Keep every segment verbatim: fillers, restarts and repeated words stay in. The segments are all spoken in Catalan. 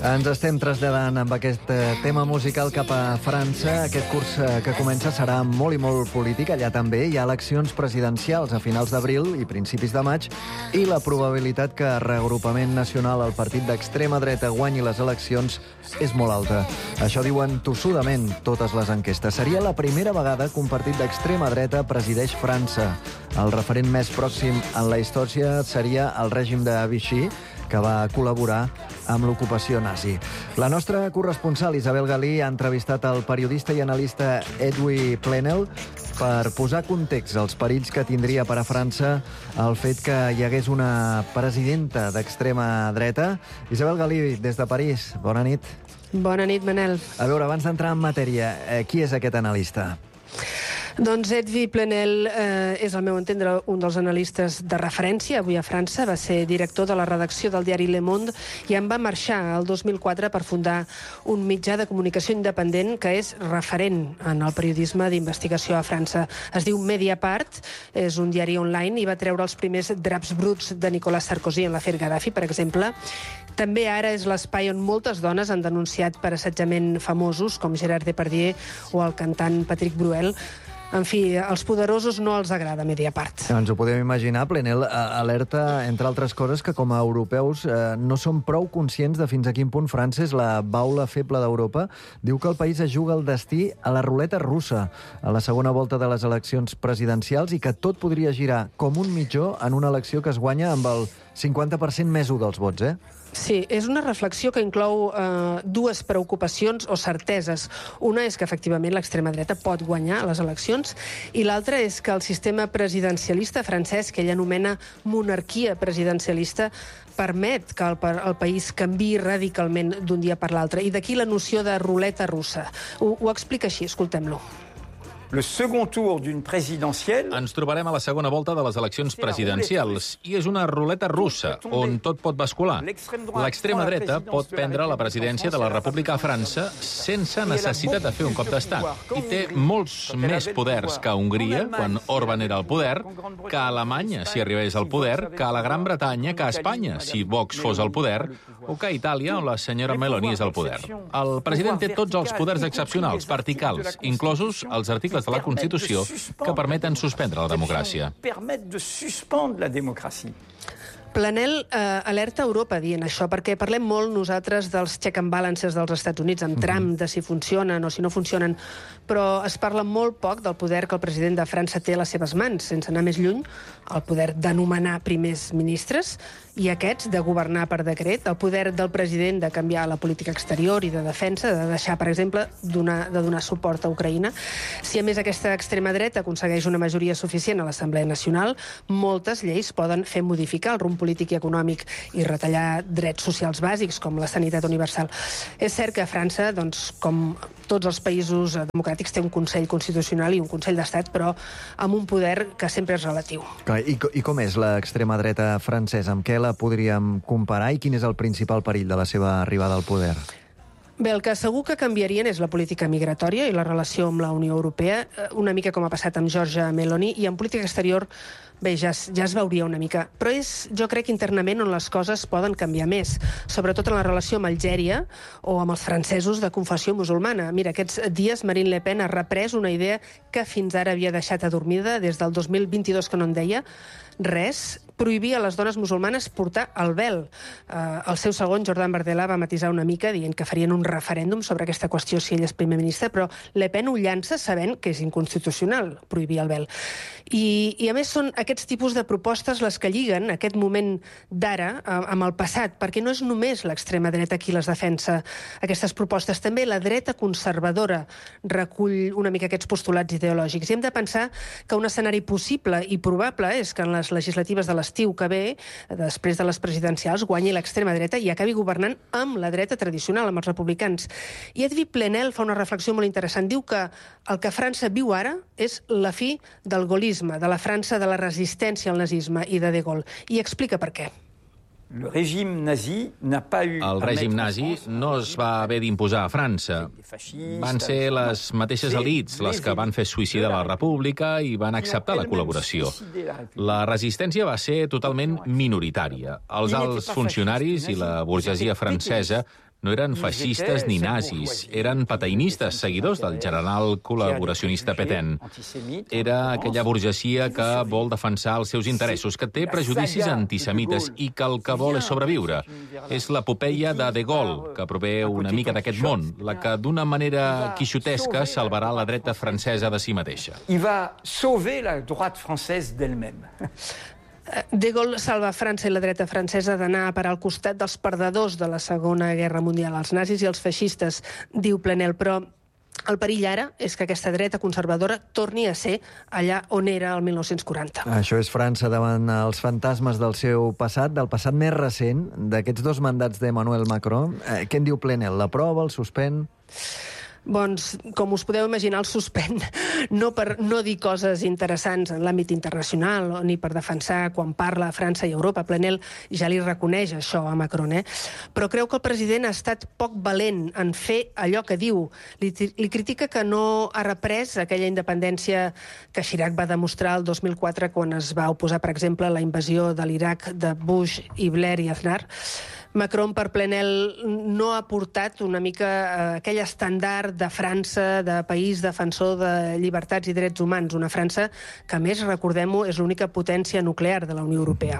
Ens estem traslladant amb aquest tema musical cap a França. Aquest curs que comença serà molt i molt polític. Allà també hi ha eleccions presidencials a finals d'abril i principis de maig i la probabilitat que Reagrupament Nacional, el partit d'extrema dreta, guanyi les eleccions és molt alta. Això diuen tossudament totes les enquestes. Seria la primera vegada que un partit d'extrema dreta presideix França. El referent més pròxim en la història seria el règim de Vichy, que va col·laborar amb l'ocupació nazi. La nostra corresponsal Isabel Galí ha entrevistat el periodista i analista Edwy Plenel per posar context als perills que tindria per a França el fet que hi hagués una presidenta d'extrema dreta. Isabel Galí, des de París, bona nit. Bona nit, Manel. A veure, abans d'entrar en matèria, eh, qui és aquest analista? Doncs Edwy Plenel eh, és, al meu entendre, un dels analistes de referència avui a França. Va ser director de la redacció del diari Le Monde i en va marxar el dos mil quatre per fundar un mitjà de comunicació independent que és referent en el periodisme d'investigació a França. Es diu Mediapart, és un diari online i va treure els primers draps bruts de Nicolas Sarkozy en l'afer Gaddafi, per exemple. També ara és l'espai on moltes dones han denunciat per assetjament famosos, com Gérard Depardieu o el cantant Patrick Bruel. En fi, als poderosos no els agrada Mediapart. Ens ho podem imaginar. Plenel alerta, entre altres coses, que com a europeus eh, no som prou conscients de fins a quin punt França és la baula feble d'Europa. Diu que el país es juga el destí a la ruleta russa a la segona volta de les eleccions presidencials i que tot podria girar com un mitjó en una elecció que es guanya amb el cinquanta per cent més u dels vots, eh? Sí, és una reflexió que inclou eh, dues preocupacions o certeses. Una és que, efectivament, l'extrema dreta pot guanyar les eleccions i l'altra és que el sistema presidencialista francès, que ell anomena monarquia presidencialista, permet que el, el país canviï radicalment d'un dia per l'altre. I d'aquí la noció de ruleta russa. Ho, ho explica així, escoltem-lo. Le second tour d'une présidentielle... Ens trobarem a la segona volta de les eleccions presidencials i és una ruleta russa on tot pot bascular. L'extrema dreta pot prendre la presidència de la República a França sense necessitat de fer un cop d'estat i té molts més poders que Hongria, quan Orban era al poder, que Alemanya, si arribés al poder, que a la Gran Bretanya, que a Espanya, si Vox fos al poder, o que a Itàlia, on la senyora Meloni és al poder. El president té tots els poders excepcionals, verticals, inclosos els articles de la Constitució que permeten suspendre la democràcia. Plenel eh, alerta Europa dient això, perquè parlem molt nosaltres dels check and balances dels Estats Units, amb Trump, de si funcionen o si no funcionen, però es parla molt poc del poder que el president de França té a les seves mans, sense anar més lluny, el poder d'anomenar primers ministres i aquests de governar per decret, el poder del president de canviar la política exterior i de defensa, de deixar, per exemple, donar, de donar suport a Ucraïna. Si, a més, aquesta extrema dreta aconsegueix una majoria suficient a l'Assemblea Nacional, moltes lleis poden fer modificar el rumb polític i econòmic i retallar drets socials bàsics, com la sanitat universal. És cert que a França, doncs, com tots els països democràtics, té un Consell Constitucional i un Consell d'Estat, però amb un poder que sempre és relatiu. I, i com és l'extrema dreta francesa? Amb què la podríem comparar i quin és el principal perill de la seva arribada al poder? Bé, el que segur que canviarien és la política migratòria i la relació amb la Unió Europea, una mica com ha passat amb Giorgia Meloni, i en política exterior, bé, ja, ja es veuria una mica. Però és, jo crec, internament on les coses poden canviar més, sobretot en la relació amb Algèria o amb els francesos de confessió musulmana. Mira, aquests dies Marine Le Pen ha reprès una idea que fins ara havia deixat adormida des del dos mil vint-i-dos, que no en deia res, prohibir a les dones musulmanes portar el vel. Uh, el seu segon, Jordan Bardella, va matisar una mica dient que farien un referèndum sobre aquesta qüestió si ell és primer ministre, però Le Pen ho llança sabent que és inconstitucional prohibir el vel. I, i a més són aquests tipus de propostes les que lliguen aquest moment d'ara uh, amb el passat, perquè no és només l'extrema dreta qui les defensa, aquestes propostes. També la dreta conservadora recull una mica aquests postulats ideològics. I hem de pensar que un escenari possible i probable és que en les legislatives de l'estiu que ve, després de les presidencials, guanyi l'extrema dreta i acabi governant amb la dreta tradicional, amb els republicans. I Edwy Plenel fa una reflexió molt interessant. Diu que el que França viu ara és la fi del gaullisme, de la França de la resistència al nazisme i de De Gaulle. I explica per què. El règim nazi no es va haver d'imposar a França. Van ser les mateixes elits les que van fer suïcidar la República i van acceptar la col·laboració. La resistència va ser totalment minoritària. Els alts funcionaris i la burgesia francesa No eren feixistes ni nazis, eren patainistes, seguidors del general col·laboracionista Pétain. Era aquella burgesia que vol defensar els seus interessos, que té prejudicis antisemites i que el que vol és sobreviure. És l'epopeia de De Gaulle, que prové una mica d'aquest món, la que d'una manera quixotesca salvarà la dreta francesa de si mateixa. Il va sauver la droite française d'elle-même. De Gaulle salva França i la dreta francesa d'anar a parar al costat dels perdedors de la Segona Guerra Mundial, els nazis i els feixistes, diu Plenel, però el perill ara és que aquesta dreta conservadora torni a ser allà on era el mil nou-cents quaranta. Això és França davant els fantasmes del seu passat, del passat més recent, d'aquests dos mandats d'Emmanuel Macron. Eh, què en diu Plenel? L'aprova, el suspèn? Doncs, com us podeu imaginar, el suspèn no per no dir coses interessants en l'àmbit internacional ni per defensar quan parla a França i Europa. Plenel ja li reconeix això a Macron, eh? Però creu que el president ha estat poc valent en fer allò que diu. Li, li critica que no ha reprès aquella independència que Chirac va demostrar el dos mil quatre quan es va oposar, per exemple, a la invasió de l'Iraq de Bush i Blair i Aznar. Macron, per Plenel, no ha portat una mica eh, aquell estàndard de França, de país defensor de llibertats i drets humans. Una França que, a més, recordem-ho, és l'única potència nuclear de la Unió Europea.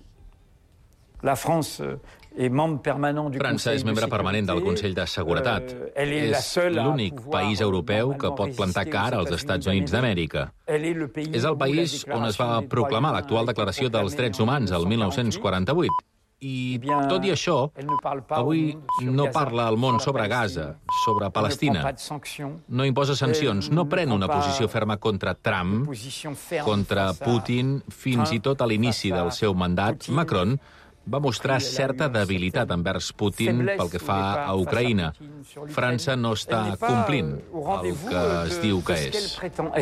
La France est membre permanent du França és membre permanent del Consell de Seguretat. És l'únic país europeu que pot plantar cara als Estats Units d'Amèrica. És el país on es va proclamar l'actual Declaració dels Drets Humans el mil nou-cents quaranta-vuit. I, tot i això, avui no parla al món sobre Gaza, sobre Palestina. No imposa sancions, no pren una posició ferma contra Trump, contra Putin, fins i tot a l'inici del seu mandat. Macron va mostrar certa debilitat envers Putin pel que fa a Ucraïna. França no està complint el que es diu que és.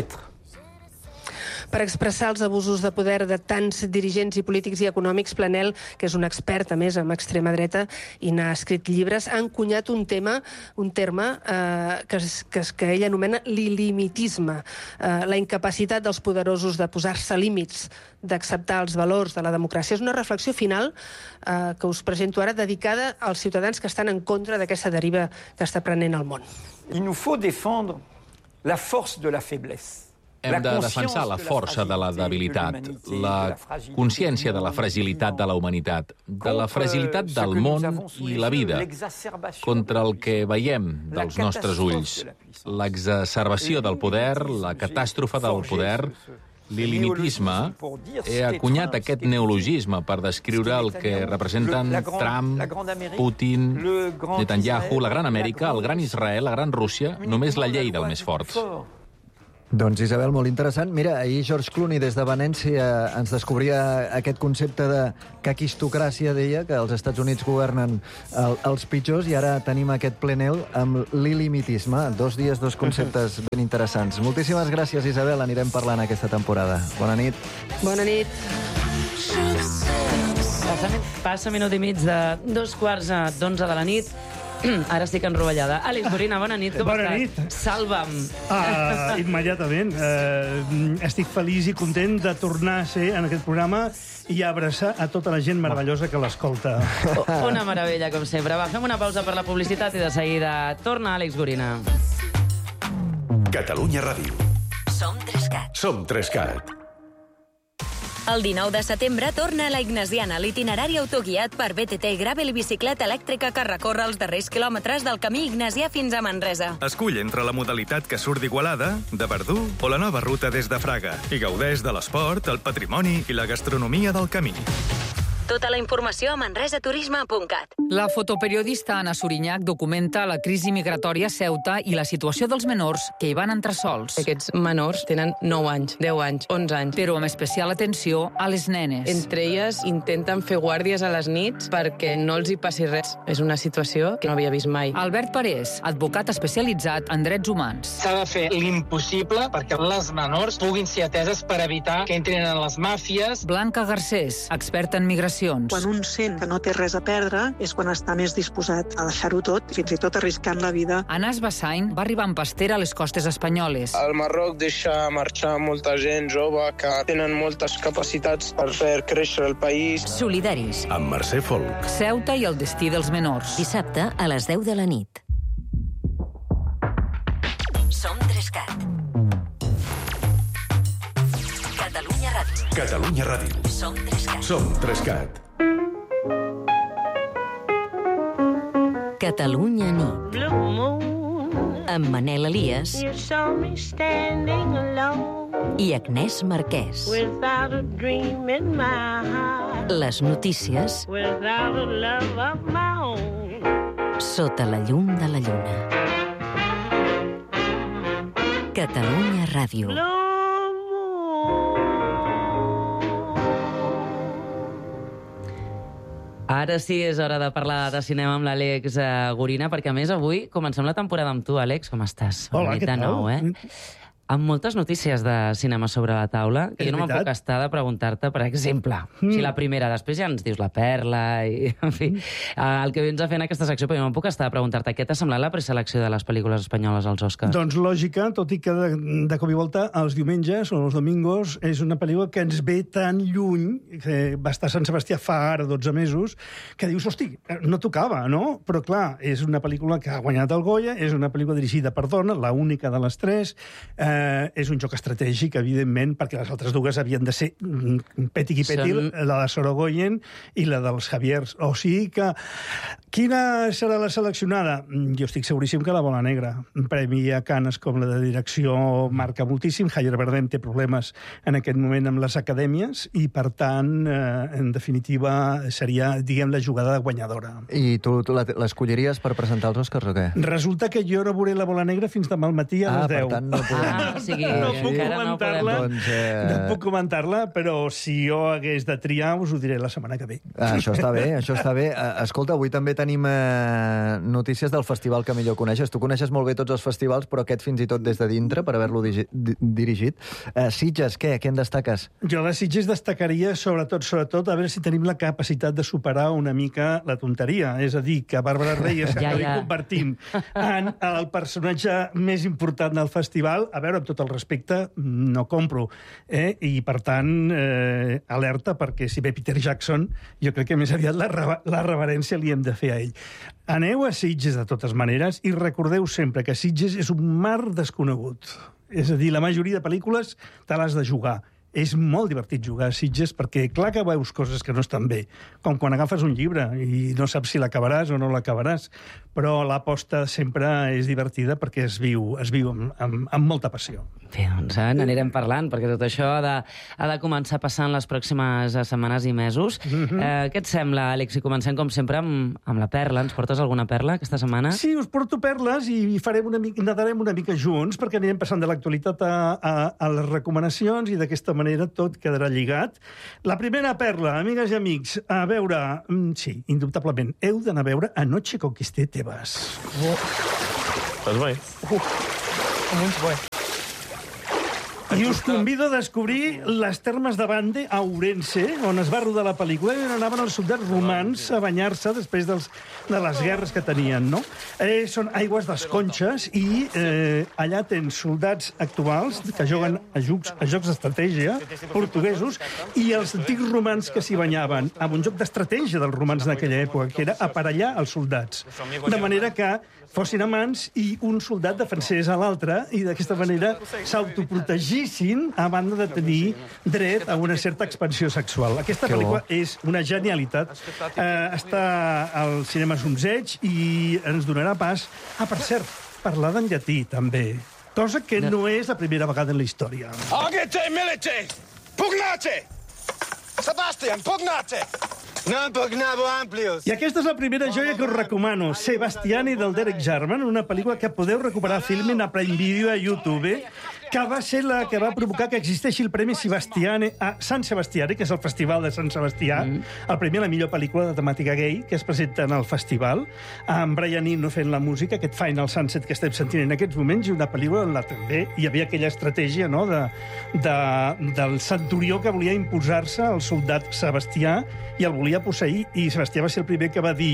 Per expressar els abusos de poder de tants dirigents i polítics i econòmics, Plenel, que és un expert, a més, en extrema dreta i n'ha escrit llibres, ha encunyat un tema, un terme eh, que, que, que ell anomena l'il·limitisme, eh, la incapacitat dels poderosos de posar-se límits, d'acceptar els valors de la democràcia. És una reflexió final eh, que us presento ara, dedicada als ciutadans que estan en contra d'aquesta deriva que està prenent el món. Il nous faut défendre la force de la faiblesse. Hem de defensar la força de la debilitat, la consciència de la fragilitat de la humanitat, de la fragilitat del món i la vida, contra el que veiem dels nostres ulls, l'exacerbació del poder, la catàstrofe del poder, l'il·limitisme. He acunyat aquest neologisme per descriure el que representen Trump, Putin, Netanyahu, la gran Amèrica, el gran Israel, la gran Rússia, només la llei del més fort. Doncs, Isabel, molt interessant. Mira, ahir George Clooney des de Venècia ens descobria aquest concepte de caquistocràcia, deia, que els Estats Units governen el, els pitjors, i ara tenim aquest Plenel amb l'il·limitisme. Dos dies, dos conceptes ben interessants. Moltíssimes gràcies, Isabel. Anirem parlant aquesta temporada. Bona nit. Bona nit. Passa, passa minut i mig de dos quarts d'onze de la nit. Ara estic enrovellada. Àlex Gorina, bona nit, com bona estàs? Nit. Salva'm. Uh, immediatament. Uh, estic feliç i content de tornar a ser en aquest programa i abraçar a tota la gent meravellosa que l'escolta. Una meravella, com sempre. Va, fem una pausa per la publicitat i de seguida torna Àlex Gorina. Catalunya Ràdio. Som Trescat. Som Trescat. El dinou de setembre torna a la Ignasiana, l'itinerari autoguiat per B T T Gravel i bicicleta elèctrica que recorre els darrers quilòmetres del camí ignasià fins a Manresa. Escull entre la modalitat que surt d'Igualada, de Verdú o la nova ruta des de Fraga i gaudeix de l'esport, el patrimoni i la gastronomia del camí. Tota la informació a manresaturisme punt cat. La fotoperiodista Anna Suriñac documenta la crisi migratòria a Ceuta i la situació dels menors que hi van entrar sols. Aquests menors tenen nou anys, deu anys, onze anys. Però amb especial atenció a les nenes. Entre elles intenten fer guàrdies a les nits perquè no els hi passi res. És una situació que no havia vist mai. Albert Parés, advocat especialitzat en drets humans. S'ha de fer l'impossible perquè les menors puguin ser ateses per evitar que entrin en les màfies. Blanca Garcés, experta en migració. eleccions. Quan un sent que no té res a perdre és quan està més disposat a deixar-ho tot, fins i tot arriscant la vida. Anas Bassain va arribar en pastera a les costes espanyoles. El Marroc deixa marxar molta gent jove que tenen moltes capacitats per fer créixer el país. Solidaris. Amb Mercè Folk. Ceuta i el destí dels menors. Dissabte a les deu de la nit. Som Trescat. Catalunya Ràdio. Catalunya Ràdio. Som Trescat. Som Trescat. Catalunya Nit. Amb Manel Elias i Agnès Marquès. Les notícies sota la llum de la lluna. Catalunya Ràdio. Ara sí, és hora de parlar de cinema amb l'Àlex Gorina, perquè a més avui comencem la temporada amb tu, Àlex. Com estàs? Hola, què tal? Nou, eh? Amb moltes notícies de cinema sobre la taula, que jo no me'n puc estar de preguntar-te, per exemple, mm. si la primera, després ja ens dius la perla, i, en fi, el que vens a fer en aquesta secció, però jo no me'n puc estar de preguntar-te què t'ha semblat la preselecció de les pel·lícules espanyoles als Oscars? Doncs lògica, tot i que de, de cop i volta els diumenges o els domingos és una pel·lícula que ens ve tan lluny, que va estar a Sant Sebastià fa ara dotze mesos, que dius, hosti, no tocava, no? Però clar, és una pel·lícula que ha guanyat el Goya, és una pel·lícula dirigida per dona, la única de les tres, eh, és un joc estratègic, evidentment, perquè les altres dues havien de ser Petit i Petit, Són... la de Sorogoyen i la dels Javiers. O sigui que... Quina serà la seleccionada? Jo estic seguríssim que la Bola Negra. Un premi a Canes com la de direcció marca moltíssim. Javier Bardem té problemes en aquest moment amb les acadèmies i, per tant, eh, en definitiva, seria, diguem, la jugada guanyadora. I tu, tu l'escolliries per presentar els Oscars o què? Resulta que jo no veuré la Bola Negra fins demà al matí a les ah, deu. Per tant, no podem... Ah, o sigui, no puc comentar-la, no, doncs, eh... no puc comentar-la, però si jo hagués de triar, us ho diré la setmana que ve. Ah, això està bé, això està bé. Escolta, avui també tenim eh, notícies del festival que millor coneixes. Tu coneixes molt bé tots els festivals, però aquest fins i tot des de dintre, per haver-lo di di dirigit. Eh, Sitges, què? Què en destaques? Jo de Sitges destacaria, sobretot, sobretot, a veure si tenim la capacitat de superar una mica la tonteria. És a dir, que Bàrbara Reyes s'acabi ja, ja. convertint en el personatge més important del festival. A veure, amb tot el respecte, no compro. Eh? I, per tant, eh, alerta, perquè si ve Peter Jackson, jo crec que més aviat la, la reverència li hem de fer a ell. Aneu a Sitges, de totes maneres, i recordeu sempre que Sitges és un mar desconegut. És a dir, la majoria de pel·lícules te l'has de jugar. És molt divertit jugar a Sitges perquè clar que veus coses que no estan bé, com quan agafes un llibre i no saps si l'acabaràs o no l'acabaràs, però l'aposta sempre és divertida perquè es viu, es viu amb, amb, amb molta passió. Bé, doncs eh, n'anirem parlant, perquè tot això ha de, ha de començar passant les pròximes setmanes i mesos. Mm-hmm. eh, què et sembla, Àlex, si comencem com sempre amb, amb la perla? Ens portes alguna perla aquesta setmana? Sí, us porto perles i farem una mica, nadarem una mica junts perquè anirem passant de l'actualitat a, a, a les recomanacions i d'aquesta manera tot quedarà lligat. La primera perla, amigues i amics, a veure... Sí, indubtablement, heu d'anar a veure Anoche conquisté Tebas. Oh. Estàs bé? Uh. Molt bé. I us convido a descobrir les termes de Bande a Ourense, on es va rodar la pel·lícula, i on anaven els soldats romans a banyar-se després dels, de les guerres que tenien, no? Eh, són aigües dels Conxes i eh, allà tens soldats actuals que juguen a jocs, a jocs d'estratègia portuguesos i els antics romans que s'hi banyaven, amb un joc d'estratègia dels romans d'aquella època, que era aparellar els soldats. De manera que fossin amants i un soldat defensés a l'altre i d'aquesta manera s'autoprotegissin a banda de tenir dret a una certa expansió sexual. Aquesta que pel·lícula bo. És una genialitat. Eh, està al cinema Zumzeig i ens donarà pas... Ah, per cert, parlar en llatí, també. Cosa que no, no és la primera vegada en la història. Agite milite! Pugnate! Sebastian, pugnate! Non pugnavo amplius. I aquesta és la primera joia que us recomano, Sebastiani del Derek Jarman, una pel·lícula que podeu recuperar a Filmin, a Prime Video, a YouTube, que va ser la que va provocar que existeixi el Premi Sebastiane a Sant Sebastià, que és el Festival de Sant Sebastià, mm. el premi a la millor pel·lícula de temàtica gay que es presenta en el festival, amb Brian Eno fent la música, aquest Final Sunset que estem sentint en aquests moments, i una pel·lícula on la també hi havia aquella estratègia, no?, de, de, del centurió que volia imposar-se al soldat Sebastià i el volia posseir, i Sebastià va ser el primer que va dir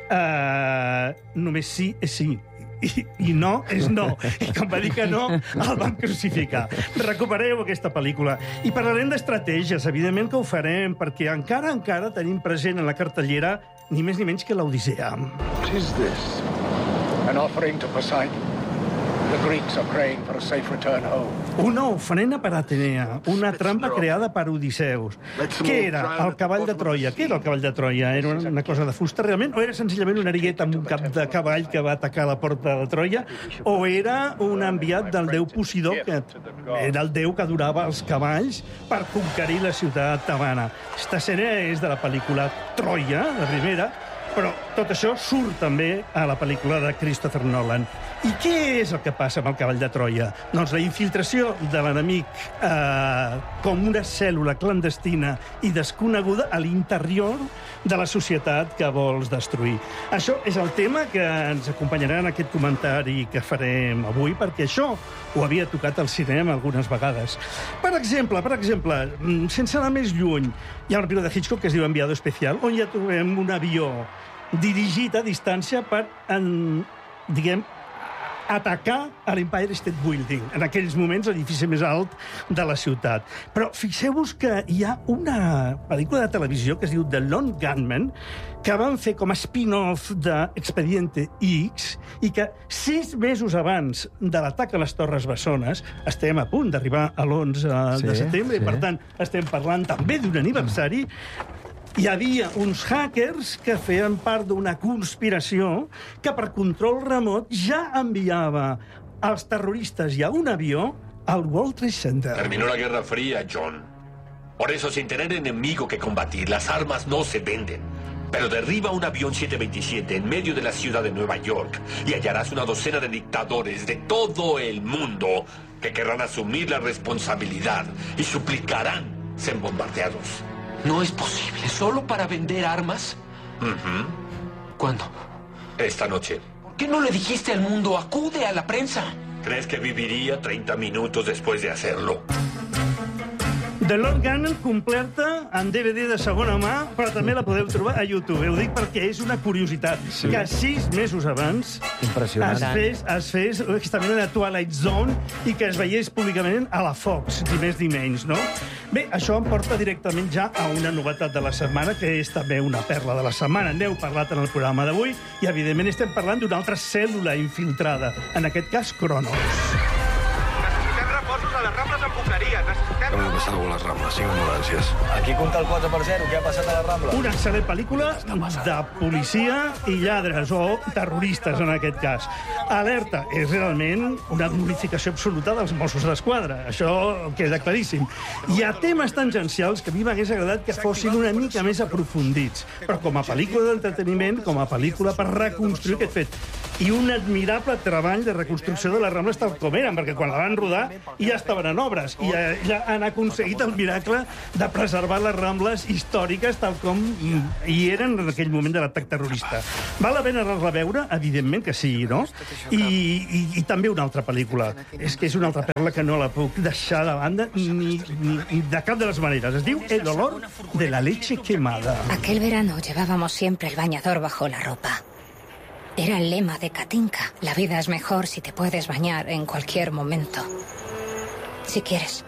uh, només sí és sí. I, i no és no. I com va dir que no, el van crucificar. Recupereu aquesta pel·lícula. I parlarem d'estratègies, evidentment que ho farem, perquè encara, encara tenim present en la cartellera ni més ni menys que l'Odissea. What is this? An offering to Poseidon. The Greeks are praying for a safe return home. Una ofrena per Atenea, una trampa creada per Odisseus. Què era? El cavall de Troia. Què era el cavall de Troia? Era una cosa de fusta realment? O era senzillament una arigueta amb un cap de cavall que va atacar la porta de Troia? O era un enviat del déu Posidó, que era el déu que adorava els cavalls per conquerir la ciutat tebana? Aquesta escena és de la pel·lícula Troia, la primera, però tot això surt també a la pel·lícula de Christopher Nolan. I què és el que passa amb el cavall de Troia? Doncs la infiltració de l'enemic eh, com una cèl·lula clandestina i desconeguda a l'interior de la societat que vols destruir. Això és el tema que ens acompanyarà en aquest comentari que farem avui, perquè això ho havia tocat al cinema algunes vegades. Per exemple, per exemple, sense anar més lluny, hi ha una pel·lícula de Hitchcock que es diu Enviado Especial, on ja trobem un avió dirigit a distància per, en, diguem, atacar a l'Empire State Building, en aquells moments l'edifici més alt de la ciutat. Però fixeu-vos que hi ha una pel·lícula de televisió que es diu The Lone Gunman, que van fer com a spin-off d'Expediente X, i que sis mesos abans de l'atac a les Torres Bessones, estem a punt d'arribar a l'onze sí, de setembre, sí. I per tant estem parlant també d'un aniversari, hi havia uns hackers que feien part d'una conspiració que per control remot ja enviava als terroristes i a un avió al World Trade Center. Terminó la Guerra Fría, John. Por eso, sin tener enemigo que combatir, las armas no se venden. Pero derriba un avión siete veintisiete en medio de la ciudad de Nueva York y hallarás una docena de dictadores de todo el mundo que querrán asumir la responsabilidad y suplicarán ser bombardeados. No es posible. ¿Solo para vender armas? Uh-huh. ¿Cuándo? Esta noche. ¿Por qué no le dijiste al mundo? Acude a la prensa. ¿Crees que viviría treinta minutos después de hacerlo? The Lone Gunman completa en D V D de segona mà, però també la podeu trobar a YouTube. Ho dic perquè és una curiositat. Sí. Que sis mesos abans es fes, es fes aquesta mena de Twilight Zone i que es veiés públicament a la Fox, ni més ni menys, no? Bé, això em porta directament ja a una novetat de la setmana, que és també una perla de la setmana. N'heu parlat en el programa d'avui i, evidentment, estem parlant d'una altra cèl·lula infiltrada, en aquest cas, Cronos. Necessitem reforços a les Rambles amb Boqueria. Necessitem... Acaba de passar alguna les Rambles, cinc ambulàncies. Aquí compta el quatre per zero, què ha passat a la Rambla? Una excel·lent pel·lícula de policia i lladres, o terroristes, en aquest cas. Alerta, és realment una glorificació absoluta dels Mossos d'Esquadra. Això queda claríssim. Hi ha temes tangencials que a mi m'hagués agradat que fossin una mica més aprofundits. Però com a pel·lícula d'entreteniment, com a pel·lícula per reconstruir aquest fet. I un admirable treball de reconstrucció de les Rambles tal com eren, perquè quan la van rodar ja estaven en obres, i ja, ja han aconseguit el miracle de preservar les Rambles històriques tal com hi eren en aquell moment de l'atac terrorista. Val la pena anar-la a veure? Evidentment que sí, no? I, i, i també una altra pel·lícula. És que és una altra perla que no la puc deixar de banda ni, ni, ni de cap de les maneres. Es diu El olor de la leche quemada. Aquel verano llevábamos siempre el bañador bajo la ropa. Era el lema de Katinka. La vida es mejor si te puedes bañar en cualquier momento. Si quieres.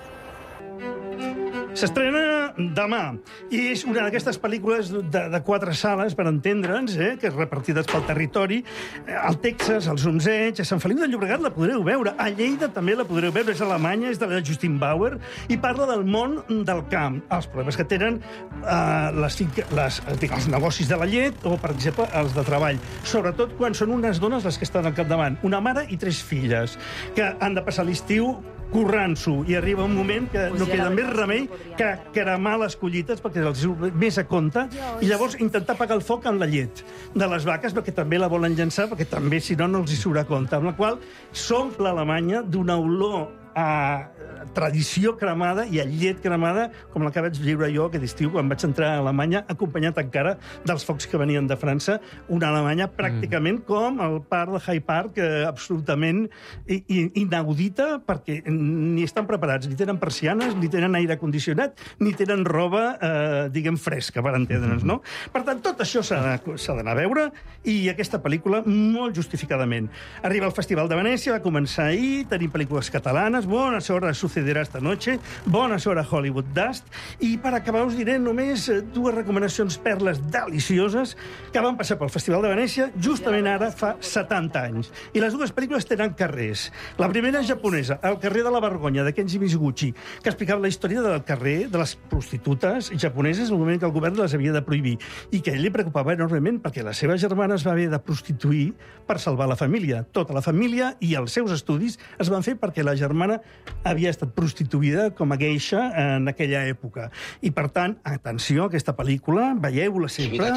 S'estrena demà, i és una d'aquestes pel·lícules de, de quatre sales, per entendre'ns, eh, que és repartides pel territori. Al Texas, als Onzeig, a Sant Feliu de Llobregat la podreu veure, a Lleida també la podreu veure, és alemanya, és de la Justin Bauer, i parla del món del camp, els problemes que tenen eh, les, les, els negocis de la llet o, per exemple, els de treball. Sobretot quan són unes dones les que estan al capdavant, una mare i tres filles, que han de passar l'estiu currant-s'ho, i arriba un moment que no queda més remei que cremar les collites perquè els surt més a compte, i llavors intentar apagar el foc amb la llet de les vaques, perquè també la volen llançar, perquè també, si no, no els hi surt a compte. Amb la qual s'omple Alemanya d'una olor a tradició cremada i a llet cremada, com la que vaig viure jo aquest estiu quan vaig entrar a Alemanya, acompanyat encara dels focs que venien de França, una Alemanya pràcticament mm. com el parc de Hyde Park, eh, absolutament inaudita, perquè ni estan preparats, ni tenen persianes, ni tenen aire condicionat, ni tenen roba, eh, diguem, fresca, per entendre'ns, no? Per tant, tot això s'ha d'anar a veure, i aquesta pel·lícula, molt justificadament. Arriba al Festival de Venècia, va començar ahir, tenim pel·lícules catalanes, Buenas horas sucederá esta noche, Buenas horas Hollywood Dust, i per acabar us diré només dues recomanacions, perles delicioses, que van passar pel Festival de Venècia justament ara fa setanta anys. I les dues pel·lícules tenen carrers. La primera és japonesa, El carrer de la vergonya, de Kenji Mizuguchi, que explicava la història del carrer de les prostitutes japoneses en el moment que el govern les havia de prohibir, i que a ell li preocupava enormement perquè la seva germana es va haver de prostituir per salvar la família. Tota la família i els seus estudis es van fer perquè la germana havia estat prostituïda com a geisha en aquella època. I, per tant, atenció a aquesta pel·lícula, veieu-la sempre.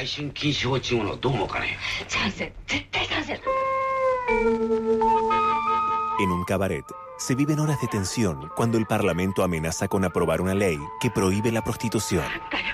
En un cabaret se viven horas de tensión cuando el Parlamento amenaza con aprobar una ley que prohíbe la prostitución.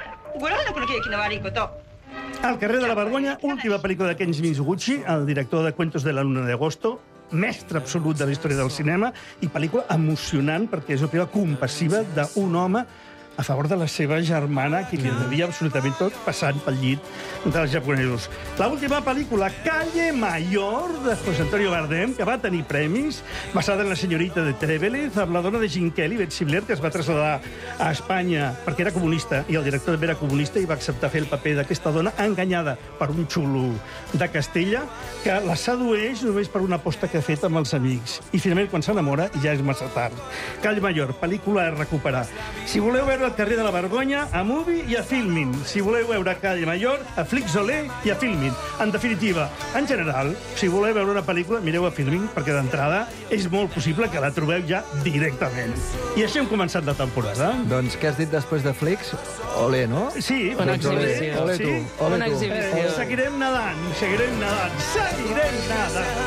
El carrer de la vergonya, última pel·lícula de Kenji Mizuguchi, el director de Cuentos de la Luna de Agosto, mestre absolut de la història del cinema, i pel·lícula emocionant perquè és una pel·lícula compassiva d'un home a favor de la seva germana, que li devia absolutament tot, passant pel llit dels japonesos. L'última pel·lícula, Calle Mayor, de José Antonio Bardem, que va tenir premis, basada en La senyorita de Trébelez, amb la dona de Jean Kelly, Beth Sibler, que es va traslladar a Espanya perquè era comunista, i el director també era comunista, i va acceptar fer el paper d'aquesta dona enganyada per un xulo de Castella, que la sedueix només per una aposta que ha fet amb els amics. I finalment, quan s'enamora, ja és massa tard. Calle Mayor, pel·lícula a recuperar. Si voleu veure El carrer de la vergonya, a Movie i a Filmin. Si voleu veure Calle Mayor, a Flixolé i a Filmin. En definitiva, en general, si voleu veure una pel·lícula, mireu a Filmin, perquè d'entrada és molt possible que la trobeu ja directament. I així hem començat la temporada. Doncs què has dit després de Flix? Olé, no? Sí. Una exhibició. Olé tu. Una exhibició. Seguirem nedant, seguirem nedant, seguirem nedant.